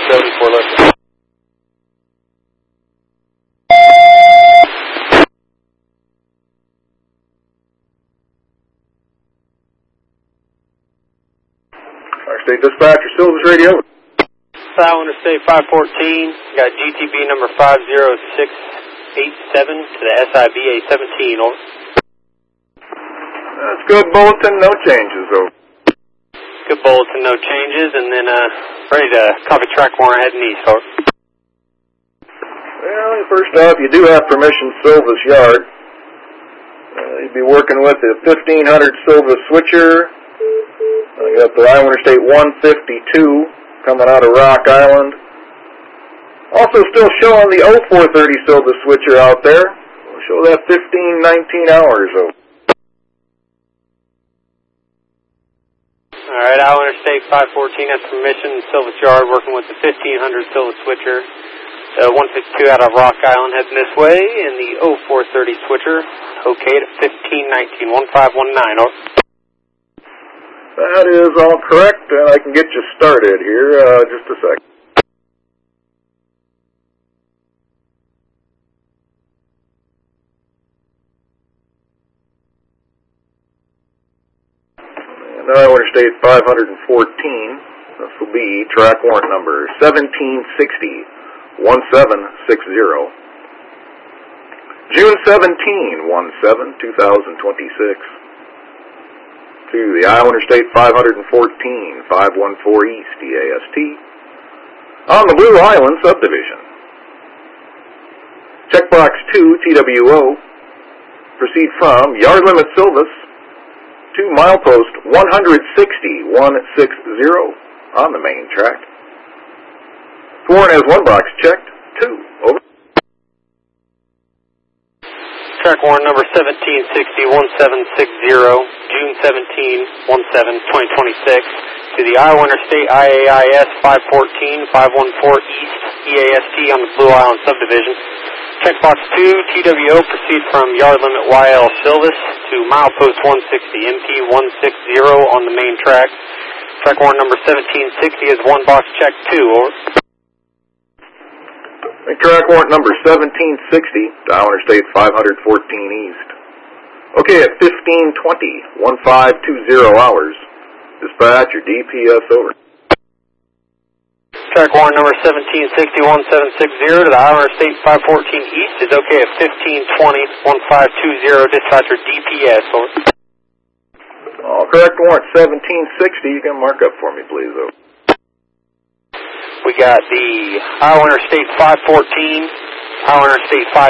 74 left. Interstate Dispatcher, Silvis Radio. South Interstate 514, got GTB number 50687 to the SIBA 17, over. That's good bulletin, no changes, over. Good bulletin, no changes, and then ready to copy track warrant heading east, over. Well, first off, you do have permission Silvis Yard. You'd be working with the 1500 Silvis switcher. I got the Iowa Interstate 152 coming out of Rock Island. Also still showing the 0430 Silvis switcher out there. We'll show that 15-19 hours, over. All right, Iowa Interstate 514 has permission, Silvis Yard, working with the 1500 Silvis switcher. The 152 out of Rock Island heading this way, and the 0430 switcher, okay to 1519, 1519, over. That is all correct, and I can get you started here, just a second. And Iowa Interstate 514, this will be track warrant number 1760-1760. June 17, 2026. To the Iowa Interstate 514, 514 East, EAST, on the Blue Island subdivision. Checkbox 2, TWO, proceed from yard limit Silvis to milepost 160, 160 on the main track. Warrant has one box checked, 2, over. Track warrant number 1760-1760, June 17-17-2026, to the Iowa Interstate IAIS 514, 514 East, EAST on the Blue Island subdivision. Checkbox 2, TWO, proceed from yard limit YL Silvis to milepost 160, MP 160 on the main track. Track warrant number 1760 is one box check 2, over. Track warrant number 1760 to Iowa Interstate 514 East. Okay, at 1520, 1520 hours. Dispatch your DPS, over. Track warrant number 1760-1760 to the Iowa Interstate 514 East is okay at 1520, 1520, dispatcher DPS, over. All correct warrant 1760, you can mark up for me, please, over. We got the Iowa Interstate 514, Iowa Interstate 5